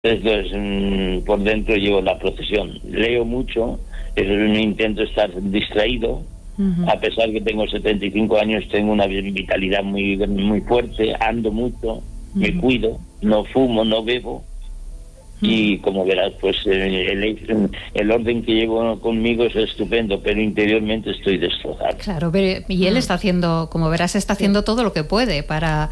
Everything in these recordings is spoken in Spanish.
Entonces, por dentro llevo la procesión. Leo mucho, intento estar distraído. A pesar que tengo 75 años, tengo una vitalidad muy, muy fuerte, ando mucho, me cuido, no fumo, no bebo. Y como verás, pues el orden que llevo conmigo es estupendo, pero interiormente estoy destrozado. Claro, y él está haciendo, como verás, está haciendo todo lo que puede para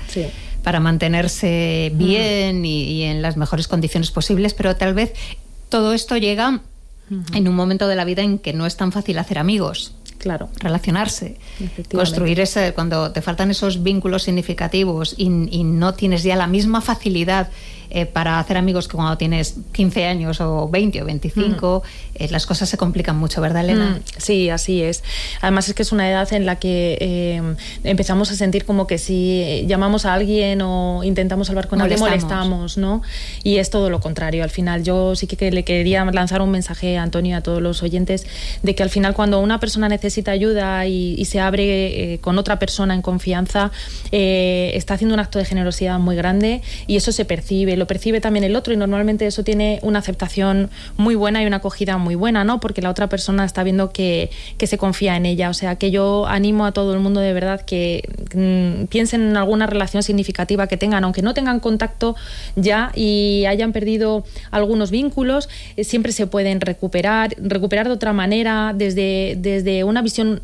mantenerse bien y en las mejores condiciones posibles, pero tal vez todo esto llega en un momento de la vida en que no es tan fácil hacer amigos. Claro, relacionarse, construir cuando te faltan esos vínculos significativos y no tienes ya la misma facilidad para hacer amigos que cuando tienes 15 años o 20 o 25, las cosas se complican mucho, ¿verdad, Elena? Sí, así es. Además es que es una edad en la que empezamos a sentir como que si llamamos a alguien o intentamos hablar con alguien, molestamos, ¿no? Y es todo lo contrario. Al final yo sí que le quería lanzar un mensaje a Antonio y a todos los oyentes de que al final cuando una persona necesita ayuda y se abre con otra persona en confianza, está haciendo un acto de generosidad muy grande y eso se percibe, lo percibe también el otro y normalmente eso tiene una aceptación muy buena y una acogida muy buena, ¿no? Porque la otra persona está viendo que se confía en ella. O sea, que yo animo a todo el mundo de verdad que piensen en alguna relación significativa que tengan, aunque no tengan contacto ya y hayan perdido algunos vínculos, siempre se pueden recuperar de otra manera, desde una visión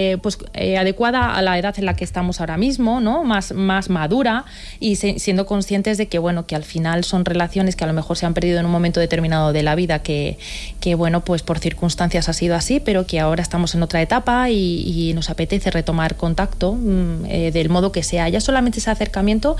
adecuada a la edad en la que estamos ahora mismo, ¿no? Más madura y siendo conscientes de que, bueno, que al final son relaciones que a lo mejor se han perdido en un momento determinado de la vida que bueno, pues por circunstancias ha sido así, pero que ahora estamos en otra etapa y nos apetece retomar contacto del modo que sea. Ya solamente ese acercamiento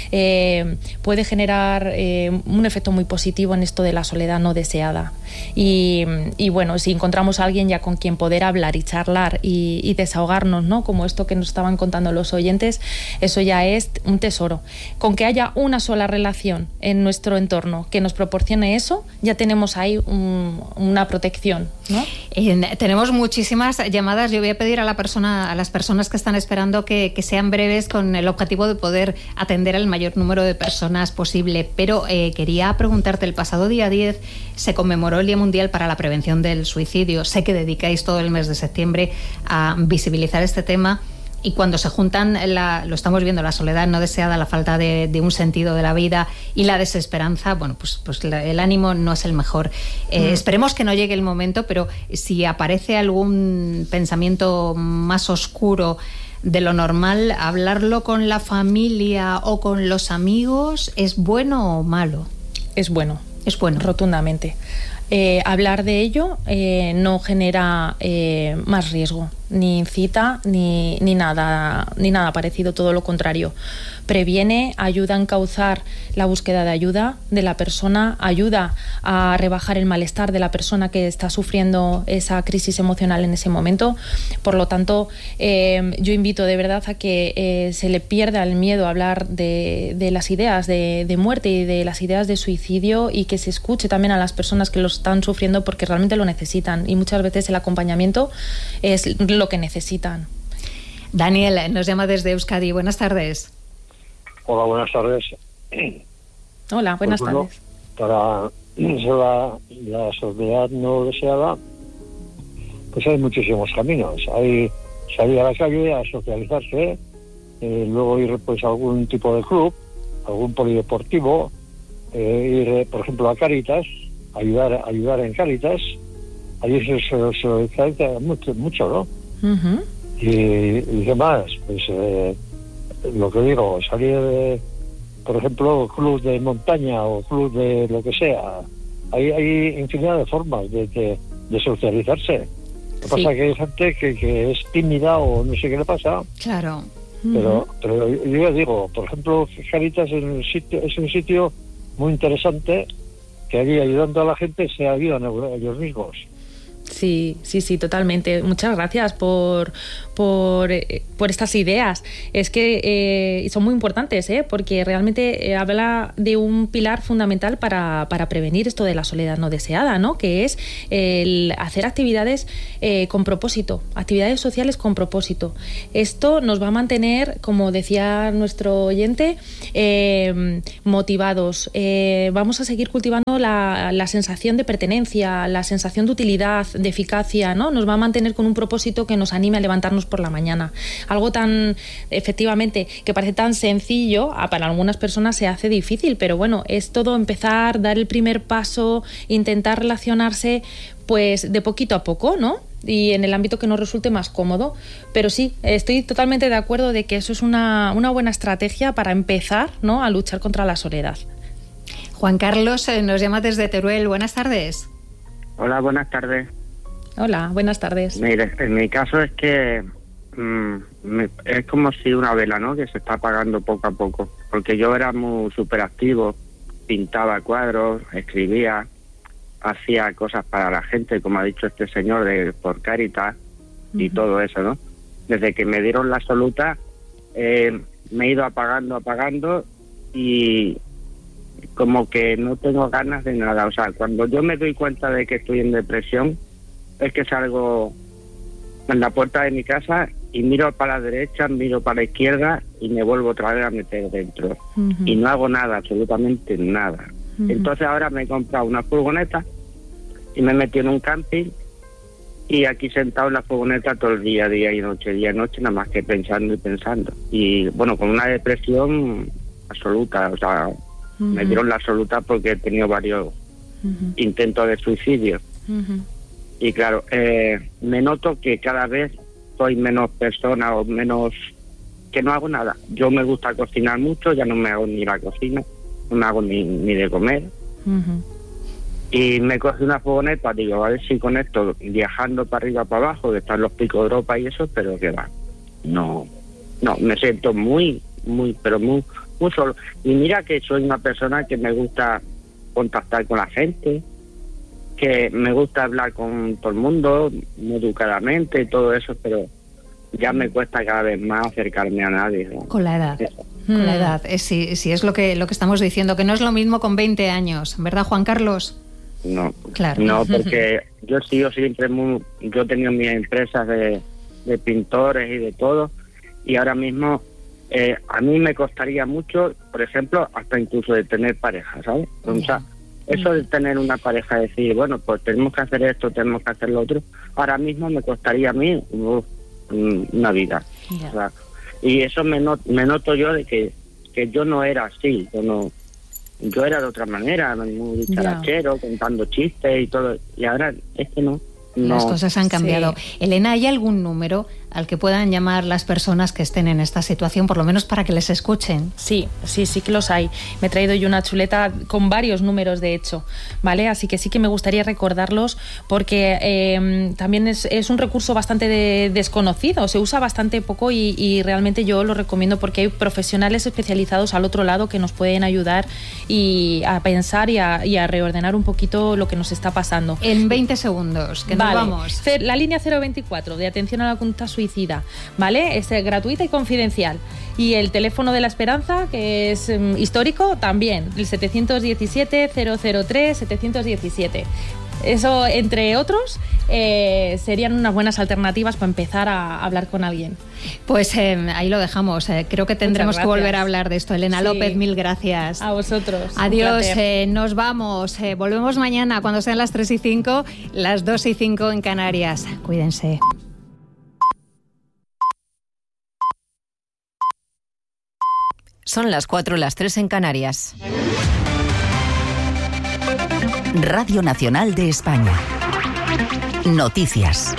puede generar un efecto muy positivo en esto de la soledad no deseada. Y bueno, si encontramos a alguien ya con quien poder hablar y charlar y desahogarnos, ¿no? Como esto que nos estaban contando los oyentes, eso ya es un tesoro. Con que haya una sola relación en nuestro entorno que nos proporcione eso, ya tenemos ahí una protección, ¿no? Tenemos muchísimas llamadas. Yo voy a pedir a las personas que están esperando que sean breves con el objetivo de poder atender al mayor número de personas posible. Pero quería preguntarte, el pasado día 10 se conmemoró el Día Mundial para la Prevención del Suicidio. Sé que dedicáis todo el mes de septiembre a visibilizar este tema. Y cuando se juntan, lo estamos viendo, la soledad no deseada, la falta de un sentido de la vida y la desesperanza, bueno, pues el ánimo no es el mejor. Esperemos que no llegue el momento, pero si aparece algún pensamiento más oscuro de lo normal, hablarlo con la familia o con los amigos, ¿es bueno o malo? Es bueno. Es bueno. Rotundamente. Hablar de ello no genera más riesgo, ni incita, ni nada parecido, todo lo contrario. Previene, ayuda a encauzar la búsqueda de ayuda de la persona, ayuda a rebajar el malestar de la persona que está sufriendo esa crisis emocional en ese momento. Por lo tanto, yo invito de verdad a que se le pierda el miedo a hablar de las ideas de muerte y de las ideas de suicidio y que se escuche también a las personas que lo están sufriendo porque realmente lo necesitan y muchas veces el acompañamiento es lo que necesitan. Daniel nos llama desde Euskadi. Buenas tardes. Hola, buenas tardes. Hola, buenas tardes. Para la soledad no deseada, pues hay muchísimos caminos. Hay salir a la calle a socializarse, luego ir pues a algún tipo de club, algún polideportivo, ir por ejemplo a Cáritas, ayudar en Cáritas. Allí se socializa mucho, ¿no? Uh-huh. Y qué más, pues lo que digo, salir de, por ejemplo, club de montaña o club de lo que sea. Hay infinidad de formas de socializarse. Lo que pasa es que hay gente que es tímida o no sé qué le pasa. Claro. Pero yo ya digo, por ejemplo, Cáritas es un sitio muy interesante que allí ayudando a la gente se ayudan a ellos mismos. Sí, totalmente. Muchas gracias por estas ideas. Es que son muy importantes, porque realmente habla de un pilar fundamental para prevenir esto de la soledad no deseada, ¿no? Que es el hacer actividades con propósito, actividades sociales con propósito. Esto nos va a mantener, como decía nuestro oyente, motivados. Vamos a seguir cultivando la sensación de pertenencia, la sensación de utilidad, de eficacia, ¿no? Nos va a mantener con un propósito que nos anime a levantarnos por la mañana. Algo tan, efectivamente, que parece tan sencillo, para algunas personas se hace difícil, pero bueno, es todo empezar, dar el primer paso, intentar relacionarse, pues de poquito a poco, ¿no? Y en el ámbito que nos resulte más cómodo. Pero sí, estoy totalmente de acuerdo de que eso es una buena estrategia para empezar, ¿no?, a luchar contra la soledad. Juan Carlos nos llama desde Teruel. Buenas tardes. Hola, buenas tardes. Hola, buenas tardes. Mire, en mi caso es que es como si una vela, ¿no?, que se está apagando poco a poco. Porque yo era muy súper activo, pintaba cuadros, escribía, hacía cosas para la gente, como ha dicho este señor, por Cáritas y todo eso, ¿no? Desde que me dieron la absoluta, me he ido apagando y como que no tengo ganas de nada. O sea, cuando yo me doy cuenta de que estoy en depresión, es que salgo en la puerta de mi casa y miro para la derecha, miro para la izquierda y me vuelvo otra vez a meter dentro. Y no hago nada, absolutamente nada. Entonces ahora me he comprado una furgoneta y me he metido en un camping y aquí sentado en la furgoneta todo el día y noche, nada más que pensando y pensando. Y bueno, con una depresión absoluta, o sea, me dieron la absoluta porque he tenido varios intentos de suicidio. Y claro, me noto que cada vez soy menos persona o menos, que no hago nada. Yo me gusta cocinar mucho, ya no me hago ni la cocina, no me hago ni de comer. Y me cogí una furgoneta, digo, a ver si con esto, viajando para arriba, para abajo, que están los picos de Europa y eso, pero que va. No, me siento muy solo. Y mira que soy una persona que me gusta contactar con la gente, que me gusta hablar con todo el mundo, muy educadamente y todo eso, pero ya me cuesta cada vez más acercarme a nadie, ¿no? Con la edad. Con la edad. Sí, es lo que estamos diciendo, que no es lo mismo con 20 años, ¿verdad, Juan Carlos? No, claro. No, porque yo he tenido mis empresas de pintores y de todo, y ahora mismo a mí me costaría mucho, por ejemplo, hasta incluso de tener pareja, ¿sabes? O sea, eso de tener una pareja, decir, bueno, pues tenemos que hacer esto, tenemos que hacer lo otro, ahora mismo me costaría a mí una vida. O sea, y eso me noto yo de que yo no era así, yo era de otra manera, muy dicharachero, contando chistes y todo, y ahora es que no. Las cosas han cambiado. Sí. Elena, ¿hay algún número al que puedan llamar las personas que estén en esta situación, por lo menos para que les escuchen? Sí que los hay. Me he traído yo una chuleta con varios números, de hecho, ¿vale? Así que sí que me gustaría recordarlos porque también es un recurso bastante desconocido, se usa bastante poco y realmente yo lo recomiendo porque hay profesionales especializados al otro lado que nos pueden ayudar a pensar y a reordenar un poquito lo que nos está pasando. En 20 segundos, que vale. Nos vamos. La línea 024 de atención a la conducta suicida, ¿vale? Es gratuita y confidencial. Y el teléfono de la esperanza, que es histórico, también, el 717-003-717. Eso, entre otros, serían unas buenas alternativas para empezar a hablar con alguien. Pues ahí lo dejamos. Creo que tendremos que volver a hablar de esto. Elena López, mil gracias. A vosotros. Adiós, nos vamos. Volvemos mañana cuando sean las 3:05, las 2:05 en Canarias. Cuídense. Son las 4, las 3 en Canarias. Radio Nacional de España. Noticias.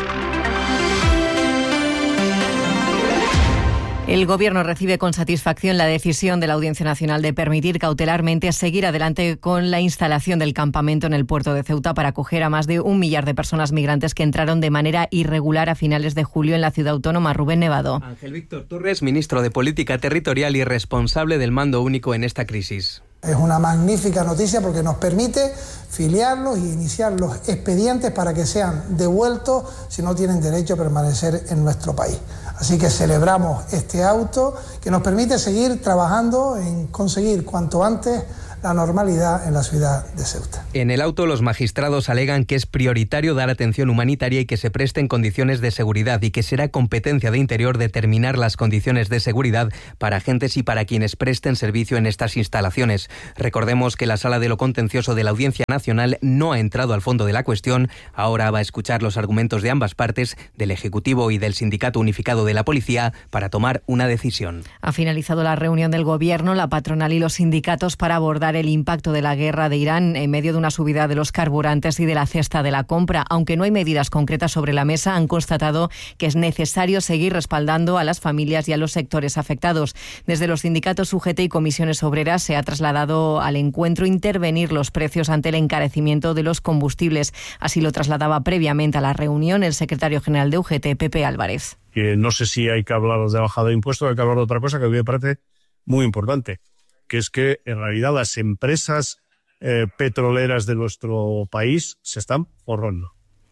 El Gobierno recibe con satisfacción la decisión de la Audiencia Nacional de permitir cautelarmente seguir adelante con la instalación del campamento en el puerto de Ceuta para acoger a más de 1 millar de personas migrantes que entraron de manera irregular a finales de julio en la ciudad autónoma. Rubén Nevado. Ángel Víctor Torres, ministro de Política Territorial y responsable del mando único en esta crisis. Es una magnífica noticia porque nos permite filiarlos y iniciar los expedientes para que sean devueltos si no tienen derecho a permanecer en nuestro país. Así que celebramos este auto que nos permite seguir trabajando en conseguir cuanto antes la normalidad en la ciudad de Ceuta. En el auto, los magistrados alegan que es prioritario dar atención humanitaria y que se presten condiciones de seguridad, y que será competencia de Interior determinar las condiciones de seguridad para agentes y para quienes presten servicio en estas instalaciones. Recordemos que la Sala de lo Contencioso de la Audiencia Nacional no ha entrado al fondo de la cuestión. Ahora va a escuchar los argumentos de ambas partes, del Ejecutivo y del Sindicato Unificado de la Policía, para tomar una decisión. Ha finalizado la reunión del Gobierno, la patronal y los sindicatos para abordar el impacto de la guerra de Irán en medio de una subida de los carburantes y de la cesta de la compra. Aunque no hay medidas concretas sobre la mesa, han constatado que es necesario seguir respaldando a las familias y a los sectores afectados. Desde los sindicatos UGT y comisiones obreras se ha trasladado al encuentro intervenir los precios ante el encarecimiento de los combustibles. Así lo trasladaba previamente a la reunión el secretario general de UGT, Pepe Álvarez. Que no sé si hay que hablar de bajada de impuestos o hay que hablar de otra cosa que a mí me parece muy importante, que es que en realidad las empresas petroleras de nuestro país se están forrando.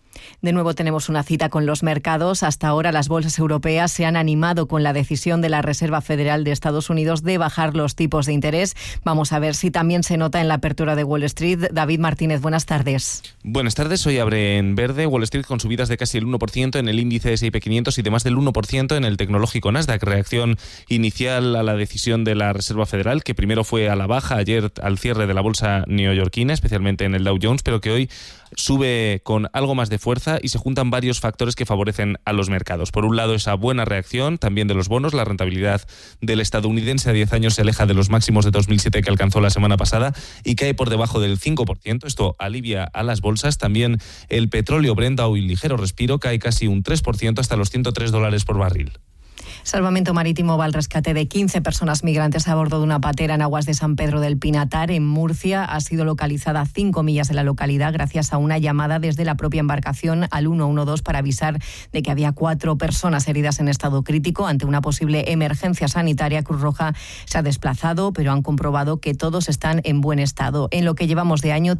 De nuevo tenemos una cita con los mercados. Hasta ahora las bolsas europeas se han animado con la decisión de la Reserva Federal de Estados Unidos de bajar los tipos de interés. Vamos a ver si también se nota en la apertura de Wall Street. David Martínez, buenas tardes. Buenas tardes. Hoy abre en verde Wall Street con subidas de casi el 1% en el índice S&P 500 y de más del 1% en el tecnológico Nasdaq. Reacción inicial a la decisión de la Reserva Federal, que primero fue a la baja ayer al cierre de la bolsa neoyorquina, especialmente en el Dow Jones, pero que hoy sube con algo más de fuerza y se juntan varios factores que favorecen a los mercados. Por un lado, esa buena reacción también de los bonos. La rentabilidad del estadounidense a 10 años se aleja de los máximos de 2007 que alcanzó la semana pasada y cae por debajo del 5%. Esto alivia a las bolsas. También el petróleo Brent da un ligero respiro, cae casi un 3% hasta los $103 por barril. Salvamento Marítimo va al rescate de 15 personas migrantes a bordo de una patera en aguas de San Pedro del Pinatar, en Murcia. Ha sido localizada a 5 millas de la localidad gracias a una llamada desde la propia embarcación al 112 para avisar de que había 4 personas heridas en estado crítico. Ante una posible emergencia sanitaria, Cruz Roja se ha desplazado, pero han comprobado que todos están en buen estado. En lo que llevamos de año,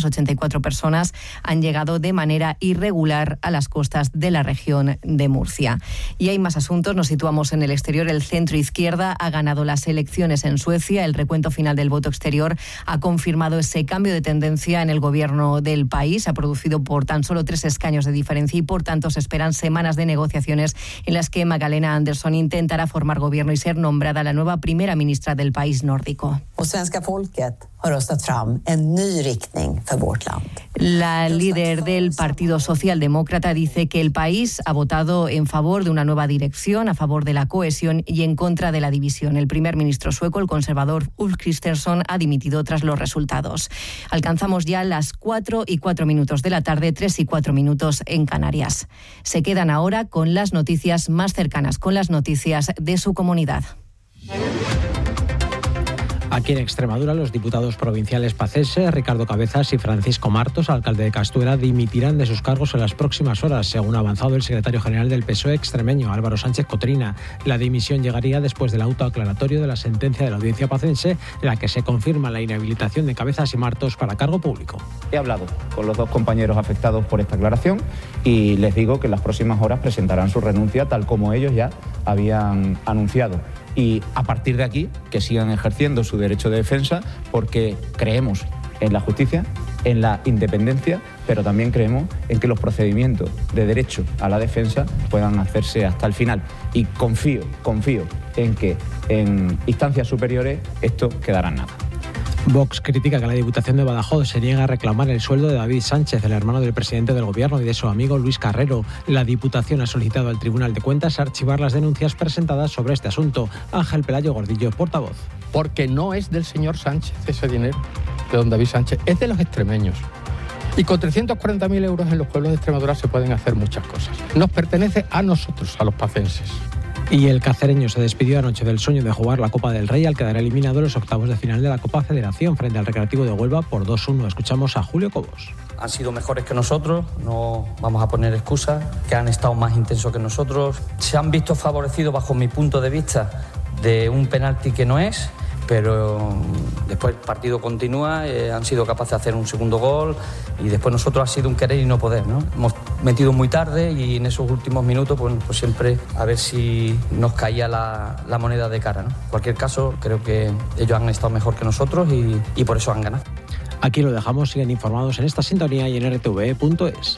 384 personas han llegado de manera irregular a las costas de la región de Murcia. Y hay más asuntos. Nos situamos en el exterior. El centro izquierda ha ganado las elecciones en Suecia. El recuento final del voto exterior ha confirmado ese cambio de tendencia en el gobierno del país. Ha producido por tan solo 3 escaños de diferencia y por tanto se esperan semanas de negociaciones en las que Magdalena Andersson intentará formar gobierno y ser nombrada la nueva primera ministra del país nórdico. La líder del Partido Socialdemócrata dice que el país ha votado en favor de una nueva dirección, a favor de la cohesión y en contra de la división. El primer ministro sueco, el conservador Ulf Kristersson, ha dimitido tras los resultados. Alcanzamos ya las 4:04 de la tarde, 3:04 en Canarias. Se quedan ahora con las noticias más cercanas, con las noticias de su comunidad. Aquí en Extremadura, los diputados provinciales pacenses Ricardo Cabezas y Francisco Martos, alcalde de Castuera, dimitirán de sus cargos en las próximas horas, según ha avanzado el secretario general del PSOE extremeño, Álvaro Sánchez Cotrina. La dimisión llegaría después del auto aclaratorio de la sentencia de la Audiencia pacense, en la que se confirma la inhabilitación de Cabezas y Martos para cargo público. He hablado con los 2 compañeros afectados por esta aclaración y les digo que en las próximas horas presentarán su renuncia, tal como ellos ya habían anunciado. Y a partir de aquí, que sigan ejerciendo su derecho de defensa, porque creemos en la justicia, en la independencia, pero también creemos en que los procedimientos de derecho a la defensa puedan hacerse hasta el final. Y confío en que en instancias superiores esto quedará en nada. Vox critica que la Diputación de Badajoz se niega a reclamar el sueldo de David Sánchez, el hermano del presidente del Gobierno, y de su amigo Luis Carrero. La Diputación ha solicitado al Tribunal de Cuentas archivar las denuncias presentadas sobre este asunto. Ángel Pelayo Gordillo, portavoz. Porque no es del señor Sánchez ese dinero, de don David Sánchez, es de los extremeños. Y con 340.000 euros en los pueblos de Extremadura se pueden hacer muchas cosas. Nos pertenece a nosotros, a los pacenses. Y el cacereño se despidió anoche del sueño de jugar la Copa del Rey al quedar eliminado en los octavos de final de la Copa Federación frente al Recreativo de Huelva por 2-1. Escuchamos a Julio Cobos. Han sido mejores que nosotros, no vamos a poner excusas, que han estado más intensos que nosotros. Se han visto favorecidos, bajo mi punto de vista, de un penalti que no es, pero después el partido continúa, han sido capaces de hacer un segundo gol y después nosotros ha sido un querer y no poder, ¿no? Hemos metido muy tarde y en esos últimos minutos pues siempre a ver si nos caía la moneda de cara, ¿no? En cualquier caso, creo que ellos han estado mejor que nosotros y por eso han ganado. Aquí lo dejamos, siguen informados en esta sintonía y en rtve.es.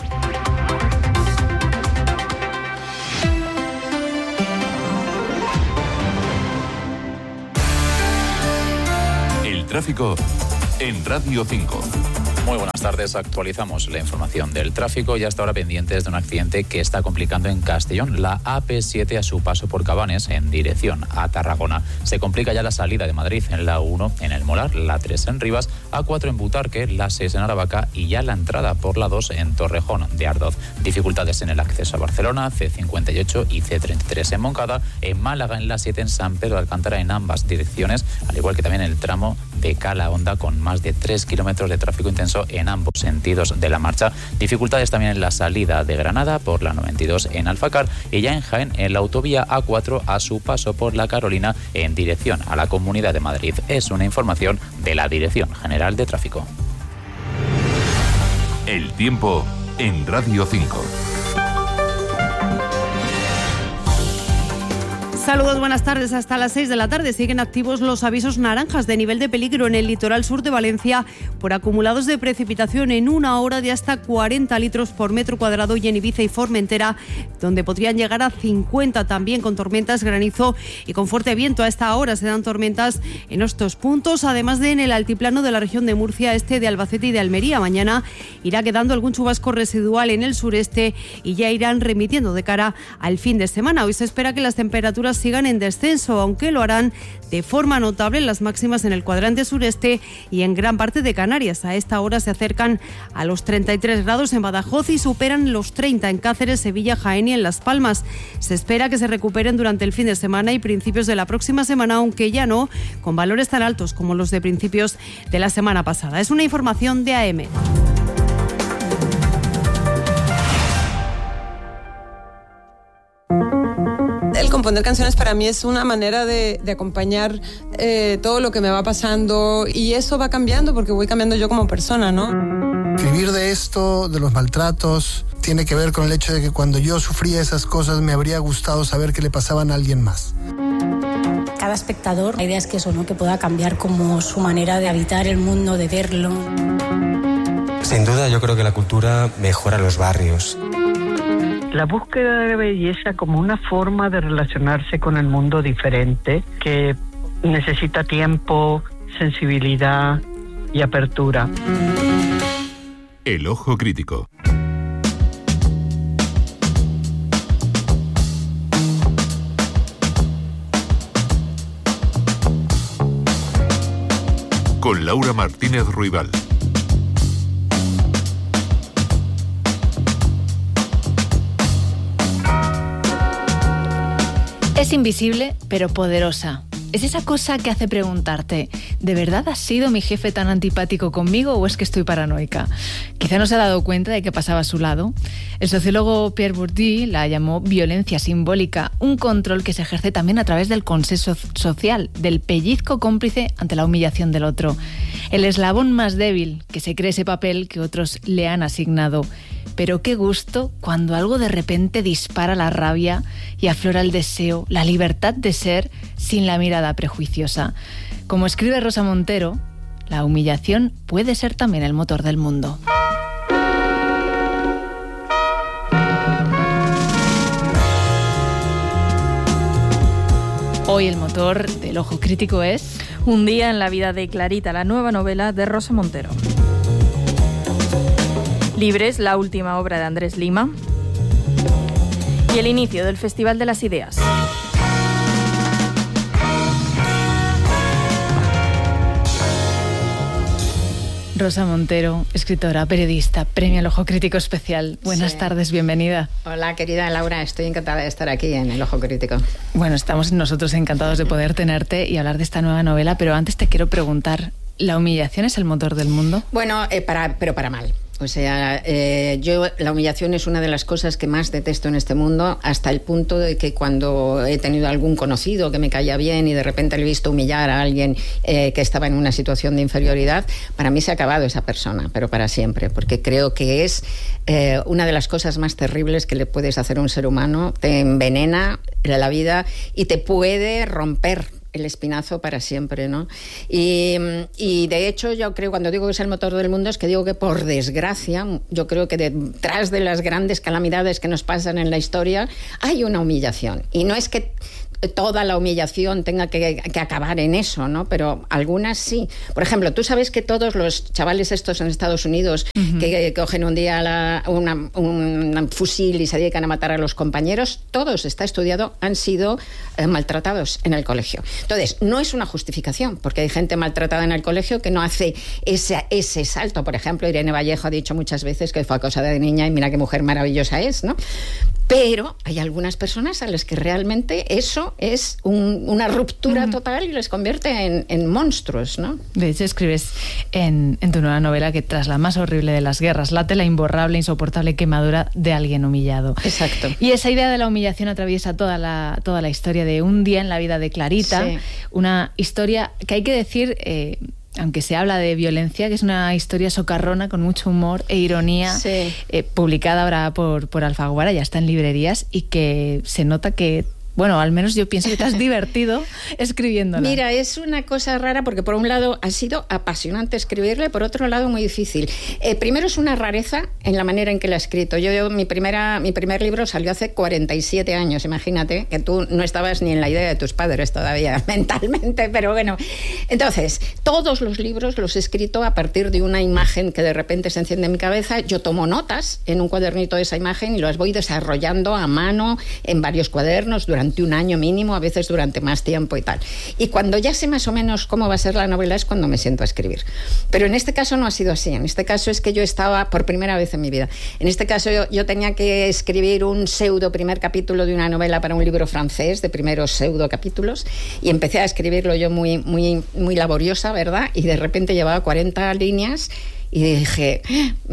El tráfico en Radio 5. Muy buenas tardes, actualizamos la información del tráfico y hasta ahora pendientes de un accidente que está complicando en Castellón, la AP7 a su paso por Cabanes en dirección a Tarragona. Se complica ya la salida de Madrid en la 1 en El Molar, la 3 en Rivas, A4 en Butarque, la 6 en Aravaca y ya la entrada por la 2 en Torrejón de Ardoz. Dificultades en el acceso a Barcelona, C58 y C33 en Moncada, en Málaga en la 7 en San Pedro de Alcántara en ambas direcciones, al igual que también el tramo de Cala Honda con más de 3 kilómetros de tráfico intenso en ambos sentidos de la marcha. Dificultades también en la salida de Granada por la 92 en Alfacar y ya en Jaén en la autovía A4 a su paso por la Carolina en dirección a la Comunidad de Madrid. Es una información de la Dirección General de Tráfico. El tiempo en Radio 5. Saludos, buenas tardes. Hasta las 6 de la tarde siguen activos los avisos naranjas de nivel de peligro en el litoral sur de Valencia por acumulados de precipitación en una hora de hasta 40 litros por metro cuadrado y en Ibiza y Formentera, donde podrían llegar a 50 también con tormentas, granizo y con fuerte viento. A esta hora se dan tormentas en estos puntos, además de en el altiplano de la región de Murcia, este de Albacete y de Almería. Mañana irá quedando algún chubasco residual en el sureste y ya irán remitiendo de cara al fin de semana. Hoy se espera que las temperaturas sigan en descenso, aunque lo harán de forma notable en las máximas en el cuadrante sureste y en gran parte de Canarias. A esta hora se acercan a los 33 grados en Badajoz y superan los 30 en Cáceres, Sevilla, Jaén y en Las Palmas. Se espera que se recuperen durante el fin de semana y principios de la próxima semana, aunque ya no con valores tan altos como los de principios de la semana pasada. Es una información de AM. El componer canciones para mí es una manera de acompañar todo lo que me va pasando y eso va cambiando porque voy cambiando yo como persona, ¿no? Escribir de esto, de los maltratos, tiene que ver con el hecho de que cuando yo sufría esas cosas me habría gustado saber que le pasaban a alguien más. Cada espectador, la idea es que eso, ¿no? Que pueda cambiar como su manera de habitar el mundo, de verlo. Sin duda yo creo que la cultura mejora los barrios. La búsqueda de belleza como una forma de relacionarse con el mundo diferente que necesita tiempo, sensibilidad y apertura. El ojo crítico. Con Laura Martínez Ruibal. Es invisible, pero poderosa. Es esa cosa que hace preguntarte, ¿de verdad has sido mi jefe tan antipático conmigo o es que estoy paranoica? Quizá no se ha dado cuenta de que pasaba a su lado. El sociólogo Pierre Bourdieu la llamó violencia simbólica, un control que se ejerce también a través del consenso social, del pellizco cómplice ante la humillación del otro. El eslabón más débil que se cree ese papel que otros le han asignado. Pero qué gusto cuando algo de repente dispara la rabia y aflora el deseo, la libertad de ser sin la mirada prejuiciosa. Como escribe Rosa Montero, la humillación puede ser también el motor del mundo. Hoy el motor del ojo crítico es Un día en la vida de Clarita, la nueva novela de Rosa Montero. Libres, la última obra de Andrés Lima. Y el inicio del Festival de las Ideas. Rosa Montero, escritora, periodista, premio al Ojo Crítico Especial. Buenas tardes, bienvenida. Hola, querida Laura, estoy encantada de estar aquí en el Ojo Crítico. Bueno, estamos nosotros encantados de poder tenerte y hablar de esta nueva novela, pero antes te quiero preguntar, ¿la humillación es el motor del mundo? Bueno, pero para mal. O sea, la humillación es una de las cosas que más detesto en este mundo, hasta el punto de que cuando he tenido algún conocido que me caía bien y de repente le he visto humillar a alguien que estaba en una situación de inferioridad, para mí se ha acabado esa persona, pero para siempre, porque creo que es una de las cosas más terribles que le puedes hacer a un ser humano. Te envenena la vida y te puede romper el espinazo para siempre, ¿no? Y de hecho yo creo, cuando digo que es el motor del mundo, es que digo que por desgracia, yo creo que detrás de las grandes calamidades que nos pasan en la historia hay una humillación. Y no es que toda la humillación tenga que acabar en eso, ¿no? Pero algunas sí. Por ejemplo, tú sabes que todos los chavales estos en Estados Unidos que cogen un día un fusil y se dedican a matar a los compañeros, todos, está estudiado, han sido maltratados en el colegio. Entonces, no es una justificación, porque hay gente maltratada en el colegio que no hace ese salto. Por ejemplo, Irene Vallejo ha dicho muchas veces que fue acosada de niña y mira qué mujer maravillosa es, ¿no? Pero hay algunas personas a las que realmente eso es una ruptura total y les convierte en monstruos, ¿no? De hecho, escribes en tu nueva novela que tras la más horrible de las guerras late la imborrable, insoportable quemadura de alguien humillado. Exacto. Y esa idea de la humillación atraviesa toda la historia de un día en la vida de Clarita, sí. Una historia que hay que decir... aunque se habla de violencia, que es una historia socarrona con mucho humor e ironía, sí. Publicada ahora por Alfaguara, ya está en librerías, y que se nota que, bueno, al menos yo pienso que te has divertido escribiéndola. Mira, es una cosa rara porque por un lado ha sido apasionante escribirla y por otro lado muy difícil. Primero es una rareza en la manera en que la he escrito. Mi primer libro salió hace 47 años, imagínate, que tú no estabas ni en la idea de tus padres todavía mentalmente, pero bueno. Entonces, todos los libros los he escrito a partir de una imagen que de repente se enciende en mi cabeza. Yo tomo notas en un cuadernito de esa imagen y las voy desarrollando a mano en varios cuadernos durante un año mínimo, a veces durante más tiempo y tal. Y cuando ya sé más o menos cómo va a ser la novela es cuando me siento a escribir. Pero en este caso no ha sido así. En este caso es que yo estaba por primera vez en mi vida. En este caso yo tenía que escribir un pseudo primer capítulo de una novela para un libro francés de primeros pseudo capítulos y empecé a escribirlo yo muy, muy, muy laboriosa, ¿verdad? Y de repente llevaba 40 líneas. Y dije,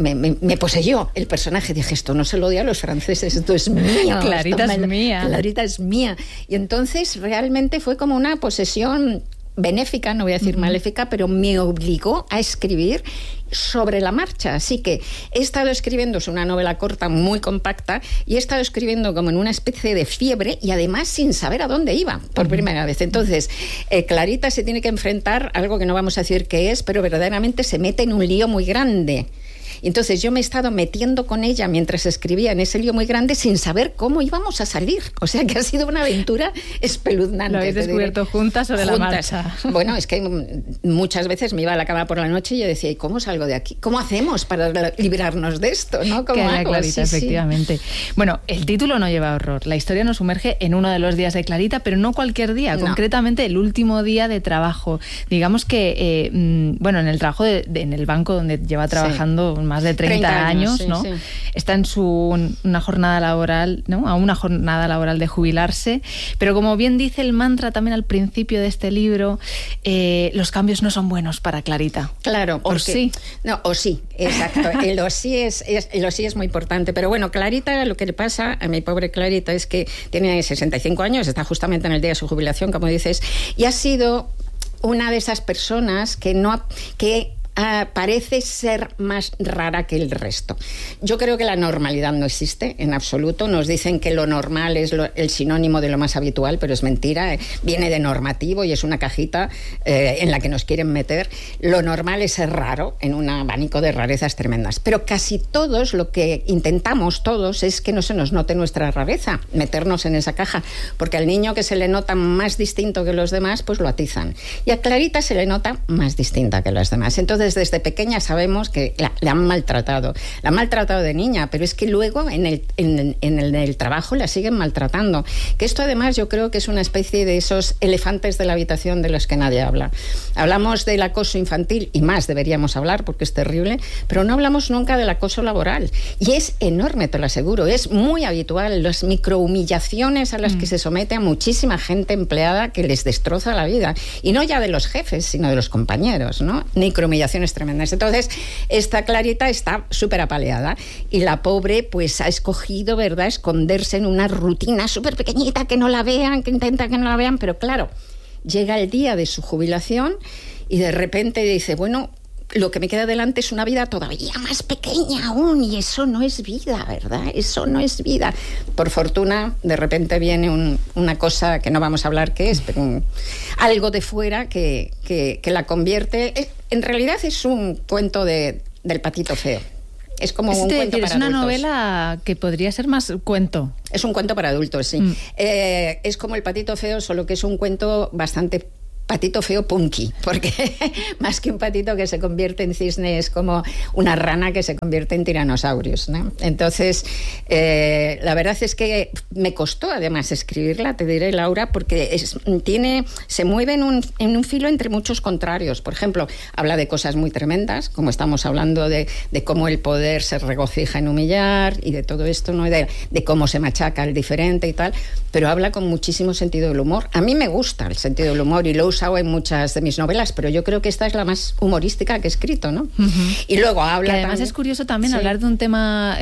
me poseyó el personaje. Dije, esto no se lo odia a los franceses, esto es mío. Clarita es mía. Clarita es mía. Y entonces realmente fue como una posesión benéfica, no voy a decir maléfica, pero me obligó a escribir sobre la marcha. Así que he estado escribiendo, es una novela corta muy compacta, y he estado escribiendo como en una especie de fiebre y además sin saber a dónde iba por primera vez. Entonces, Clarita se tiene que enfrentar a algo que no vamos a decir qué es, pero verdaderamente se mete en un lío muy grande. Y entonces yo me he estado metiendo con ella mientras escribía en ese lío muy grande sin saber cómo íbamos a salir. O sea que ha sido una aventura espeluznante. ¿Lo habéis descubierto juntas sobre la marcha? Bueno, es que muchas veces me iba a la cama por la noche y yo decía, ¿y cómo salgo de aquí? ¿Cómo hacemos para librarnos de esto? ¿No? ¿Cómo hago? Clarita, sí, efectivamente. Sí. Bueno, el título no lleva horror. La historia nos sumerge en uno de los días de Clarita, pero no cualquier día, concretamente el último día de trabajo. Digamos que, en el trabajo en el banco donde lleva trabajando más de 30 años, sí, ¿no? Sí. Está en una jornada laboral, ¿no? A una jornada laboral de jubilarse, pero como bien dice el mantra también al principio de este libro, los cambios no son buenos para Clarita. Claro, porque, sí. No, o sí, exacto. El o sí es muy importante, pero bueno, Clarita, lo que le pasa a mi pobre Clarita es que tiene 65 años, está justamente en el día de su jubilación, como dices, y ha sido una de esas personas que parece ser más rara que el resto. Yo creo que la normalidad no existe en absoluto. Nos dicen que lo normal es el sinónimo de lo más habitual, pero es mentira. Viene de normativo y es una cajita en la que nos quieren meter. Lo normal es ser raro en un abanico de rarezas tremendas. Pero casi todos, lo que intentamos todos es que no se nos note nuestra rareza, meternos en esa caja, porque al niño que se le nota más distinto que los demás, pues lo atizan. Y a Clarita se le nota más distinta que los demás. Entonces, desde pequeña sabemos que la han maltratado. La han maltratado de niña, pero es que luego en el trabajo la siguen maltratando. Que esto además yo creo que es una especie de esos elefantes de la habitación de los que nadie habla. Hablamos del acoso infantil, y más deberíamos hablar porque es terrible, pero no hablamos nunca del acoso laboral. Y es enorme, te lo aseguro. Es muy habitual las microhumillaciones a las que se somete a muchísima gente empleada que les destroza la vida. Y no ya de los jefes, sino de los compañeros, ¿no? Microhumillaciones situaciones tremendas. Entonces, esta Clarita está súper apaleada y la pobre pues ha escogido, ¿verdad?, esconderse en una rutina súper pequeñita, que no la vean, que intenta que no la vean, pero claro, llega el día de su jubilación y de repente dice, bueno, lo que me queda delante es una vida todavía más pequeña aún, y eso no es vida, ¿verdad? Eso no es vida. Por fortuna, de repente viene una cosa que no vamos a hablar qué es, pero algo de fuera que la convierte... En realidad es un cuento del Patito Feo. Es como un cuento para adultos. Es una novela que podría ser más cuento. Es un cuento para adultos, sí. Es como el Patito Feo, solo que es un cuento bastante patito feo punky, porque más que un patito que se convierte en cisne, es como una rana que se convierte en tiranosaurios, ¿no? Entonces, la verdad es que me costó además escribirla, te diré, Laura, porque se mueve en un filo entre muchos contrarios. Por ejemplo, habla de cosas muy tremendas, como estamos hablando de cómo el poder se regocija en humillar y de todo esto, ¿no? De cómo se machaca al diferente y tal, pero habla con muchísimo sentido del humor. A mí me gusta el sentido del humor y lo uso en muchas de mis novelas, pero yo creo que esta es la más humorística que he escrito, ¿no? Y luego habla... Que además también, es curioso también hablar de un tema,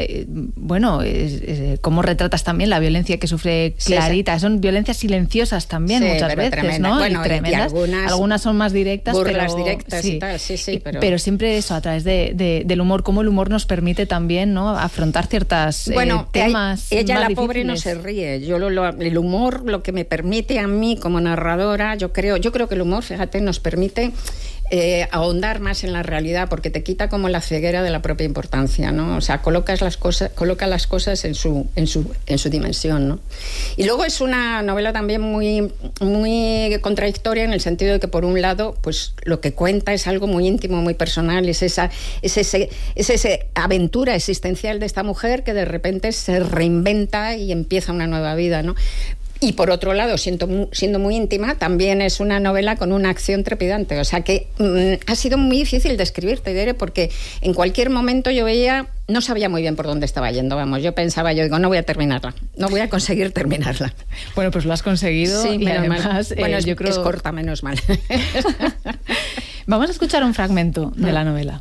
cómo retratas también la violencia que sufre Clarita. Sí. Son violencias silenciosas también, muchas veces, tremenda, ¿no? Bueno, y tremendas. Y algunas son más directas, burlas pero... directas y tal, pero siempre eso, a través del humor, cómo el humor nos permite también, ¿no?, afrontar ciertas temas ella, más la difíciles. Pobre, no se ríe. El humor, lo que me permite a mí como narradora, yo creo que el humor, fíjate, nos permite ahondar más en la realidad, porque te quita como la ceguera de la propia importancia, ¿no? O sea, coloca las cosas en su dimensión, ¿no? Y luego es una novela también muy, muy contradictoria, en el sentido de que, por un lado, pues lo que cuenta es algo muy íntimo, muy personal, es esa aventura existencial de esta mujer que de repente se reinventa y empieza una nueva vida, ¿no? Y por otro lado, siendo muy íntima, también es una novela con una acción trepidante. O sea que ha sido muy difícil de escribir, te diré, porque en cualquier momento yo no sabía muy bien por dónde estaba yendo, vamos. Yo digo, no voy a terminarla, no voy a conseguir terminarla. Bueno, pues lo has conseguido. Sí, y además, bueno, yo creo... es corta, menos mal. Vamos a escuchar un fragmento de la novela.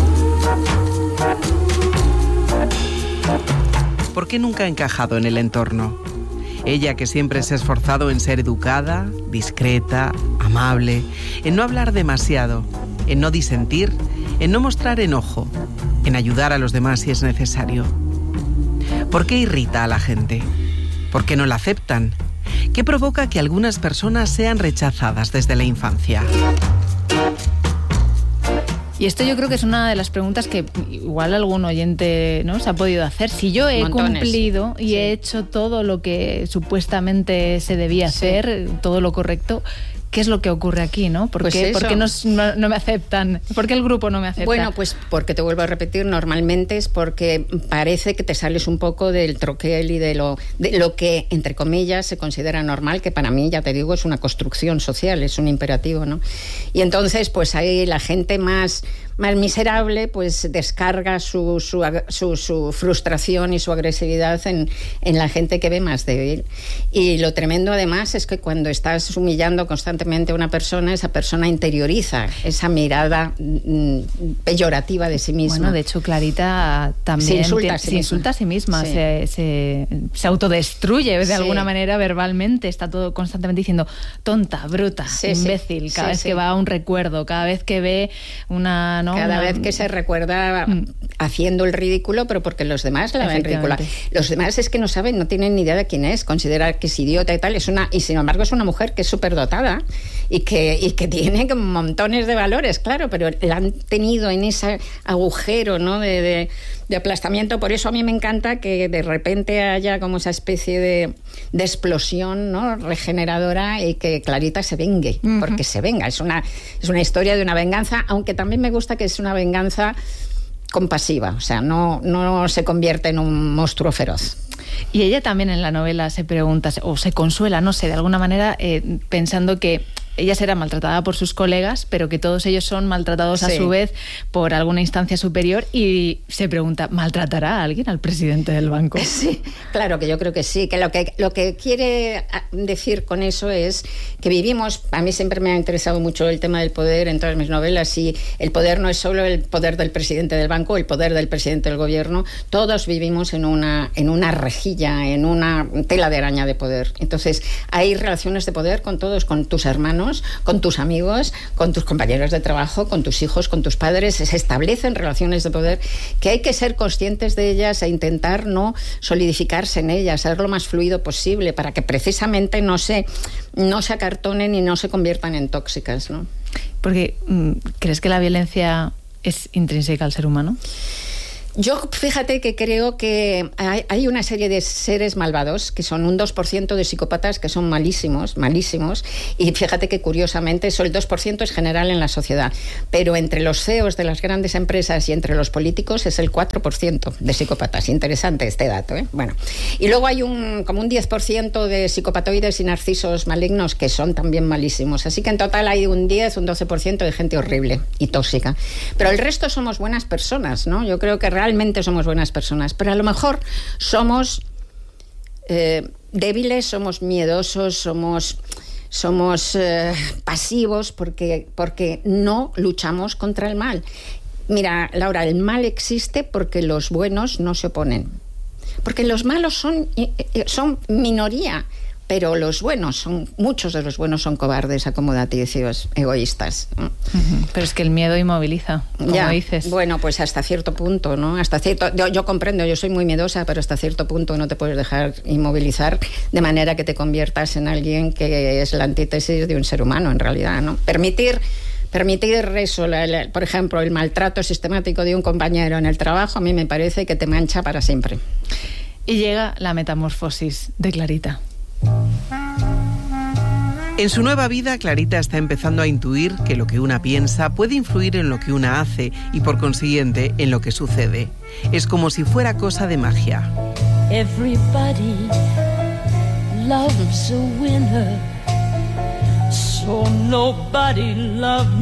¿Por qué nunca ha encajado en el entorno? Ella, que siempre se ha esforzado en ser educada, discreta, amable, en no hablar demasiado, en no disentir, en no mostrar enojo, en ayudar a los demás si es necesario. ¿Por qué irrita a la gente? ¿Por qué no la aceptan? ¿Qué provoca que algunas personas sean rechazadas desde la infancia? Y esto yo creo que es una de las preguntas que igual algún oyente, ¿no?, se ha podido hacer. Si yo he cumplido y he hecho todo lo que supuestamente se debía hacer, todo lo correcto, ¿qué es lo que ocurre aquí, no? ¿Por qué no me aceptan? ¿Por qué el grupo no me acepta? Bueno, pues porque, te vuelvo a repetir, normalmente es porque parece que te sales un poco del troquel y de lo que, entre comillas, se considera normal, que para mí, ya te digo, es una construcción social, es un imperativo, ¿no? Y entonces, pues ahí la gente más miserable, pues descarga su frustración y su agresividad en la gente que ve más débil. Y lo tremendo, además, es que cuando estás humillando constantemente a una persona, esa persona interioriza esa mirada peyorativa de sí misma. Bueno, de hecho, Clarita también se insulta a sí misma, se autodestruye de alguna manera verbalmente, está todo constantemente diciendo tonta, bruta, imbécil, cada vez que va a un recuerdo, cada vez que ve una... ¿no? Cada vez que se recuerda haciendo el ridículo, pero porque los demás la ven ridícula. Los demás es que no saben, no tienen ni idea de quién es, considerar que es idiota y tal, y sin embargo es una mujer que es súper dotada y que tiene montones de valores, claro, pero la han tenido en ese agujero, ¿no?, de aplastamiento. Por eso a mí me encanta que de repente haya como esa especie de explosión, ¿no?, regeneradora, y que Clarita se vengue, porque se venga. Es una historia de una venganza, aunque también me gusta que es una venganza compasiva, o sea, no se convierte en un monstruo feroz. Y ella también en la novela se pregunta, o se consuela, no sé, de alguna manera, pensando que ella será maltratada por sus colegas, pero que todos ellos son maltratados a su vez por alguna instancia superior, y se pregunta, ¿maltratará a alguien al presidente del banco? Sí, claro que yo creo que sí, que lo que quiere decir con eso es que vivimos, a mí siempre me ha interesado mucho el tema del poder en todas mis novelas, y el poder no es solo el poder del presidente del banco, el poder del presidente del gobierno, todos vivimos en una rejilla, en una tela de araña de poder. Entonces hay relaciones de poder con todos, con tus hermanos, con tus amigos, con tus compañeros de trabajo, con tus hijos, con tus padres. Se establecen relaciones de poder que hay que ser conscientes de ellas e intentar no solidificarse en ellas, ser lo más fluido posible para que precisamente no se acartonen y no se conviertan en tóxicas, ¿no? Porque, ¿crees que la violencia es intrínseca al ser humano? Yo, fíjate que creo que hay una serie de seres malvados, que son un 2% de psicópatas que son malísimos, y fíjate que curiosamente eso, el 2% es general en la sociedad, pero entre los CEOs de las grandes empresas y entre los políticos es el 4% de psicópatas. Interesante este dato, ¿eh? Bueno, y luego hay como un 10% de psicopatoides y narcisos malignos que son también malísimos, así que en total hay un 12% de gente horrible y tóxica, pero el resto somos buenas personas, ¿no? Yo creo que realmente somos buenas personas, pero a lo mejor somos débiles, somos miedosos, somos pasivos porque no luchamos contra el mal. Mira, Laura, el mal existe porque los buenos no se oponen, porque los malos son minoría, pero muchos de los buenos son cobardes, acomodaticios, egoístas, ¿no? Pero es que el miedo inmoviliza, como dices. Bueno, pues hasta cierto punto, ¿no? Yo comprendo, yo soy muy miedosa, pero hasta cierto punto no te puedes dejar inmovilizar de manera que te conviertas en alguien que es la antítesis de un ser humano, en realidad, ¿no? Permitir eso, por ejemplo, el maltrato sistemático de un compañero en el trabajo, a mí me parece que te mancha para siempre. Y llega la metamorfosis de Clarita. En su nueva vida, Clarita está empezando a intuir que lo que una piensa puede influir en lo que una hace y, por consiguiente, en lo que sucede. Es como si fuera cosa de magia. Everybody loves a winner, so nobody loved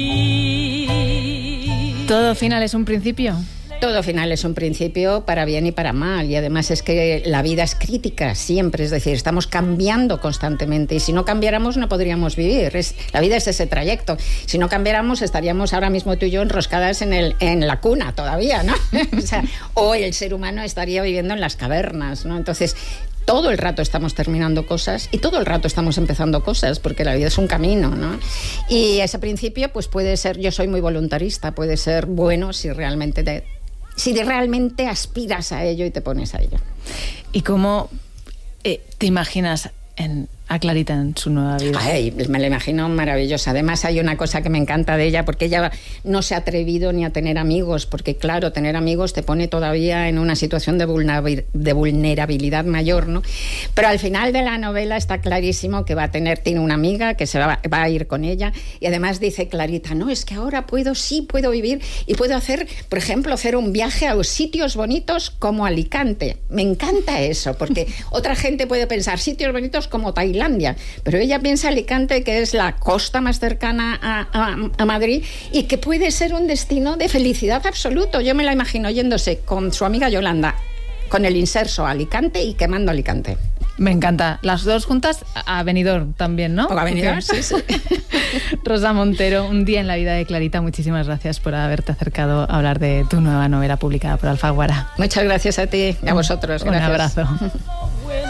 me. ¿Todo final es un principio? Todo final es un principio, para bien y para mal, y además es que la vida es crítica siempre, es decir, estamos cambiando constantemente, y si no cambiáramos no podríamos vivir. La vida es ese trayecto. Si no cambiáramos estaríamos ahora mismo tú y yo enroscadas en la cuna todavía, ¿no? o el ser humano estaría viviendo en las cavernas, ¿no? Entonces, todo el rato estamos terminando cosas y todo el rato estamos empezando cosas, porque la vida es un camino, ¿no? Y ese principio pues puede ser, yo soy muy voluntarista, puede ser bueno si realmente aspiras a ello y te pones a ello. ¿Y cómo te imaginas a Clarita en su nueva vida? Ay, me la imagino maravillosa. Además hay una cosa que me encanta de ella, porque ella no se ha atrevido ni a tener amigos, porque claro, tener amigos te pone todavía en una situación de vulnerabilidad mayor, ¿no? Pero al final de la novela está clarísimo que tiene una amiga que va a ir con ella, y además dice Clarita, no, es que ahora puedo vivir y puedo hacer un viaje a los sitios bonitos como Alicante. Me encanta eso, porque otra gente puede pensar sitios bonitos como Tailandia, pero ella piensa Alicante, que es la costa más cercana a Madrid, y que puede ser un destino de felicidad absoluto. Yo me la imagino yéndose con su amiga Yolanda con el inserso a Alicante y quemando Alicante. Me encanta. Las dos juntas a Benidorm también, ¿no? A Benidorm, sí. Rosa Montero, un día en la vida de Clarita, muchísimas gracias por haberte acercado a hablar de tu nueva novela publicada por Alfaguara. Muchas gracias a ti y a vosotros. Gracias. Un abrazo.